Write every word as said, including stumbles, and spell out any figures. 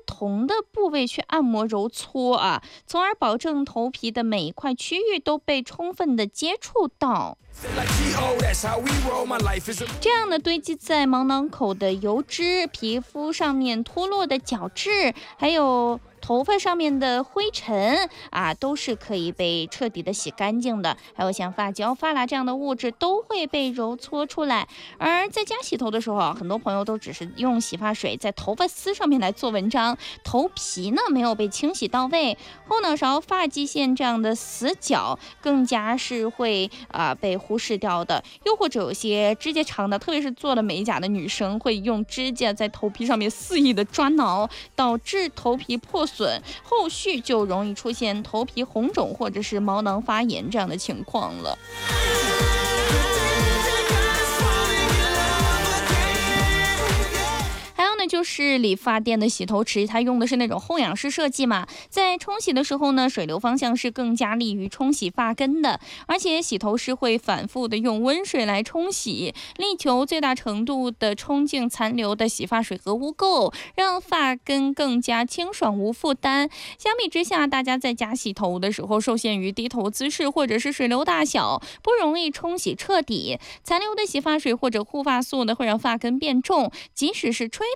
同的部位去按摩揉搓啊，从而保证头皮的每一块区域都被充分的接触到。这样的堆积在毛囊口的油脂、皮肤上面脱落的角质，还有头发上面的灰尘啊，都是可以被彻底的洗干净的。还有像发胶、发蜡这样的物质都会被揉搓出来。而在家洗头的时候啊，很多朋友都只是用洗发水在头发丝上面来做文章，头皮呢没有被清洗到位，后脑勺、发际线这样的死角更加是会啊、呃、被忽视掉的。又或者有些指甲长的，特别是做了美甲的女生，会用指甲在头皮上面肆意的抓挠，导致头皮破损，后续就容易出现头皮红肿或者是毛囊发炎这样的情况了。就是理发店的洗头池，它用的是那种后仰式设计嘛，在冲洗的时候呢，水流方向是更加利于冲洗发根的，而且洗头师会反复的用温水来冲洗，力求最大程度的冲净残留的洗发水和污垢，让发根更加清爽无负担。相比之下，大家在家洗头的时候受限于低头姿势或者是水流大小，不容易冲洗彻底，残留的洗发水或者护发素呢会让发根变重，即使是吹